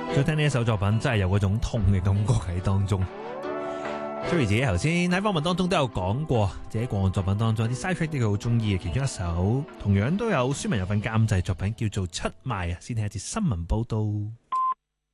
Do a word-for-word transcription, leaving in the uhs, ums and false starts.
所以聽呢一首作品真係有嗰種痛嘅感覺喺當中。Joey 自己頭先喺訪問當中都有講過，自己過往作品當中啲 side track 啲佢好中意嘅，其中一首同樣都有舒文有份監製作品叫做出賣啊，先聽一節新聞報道。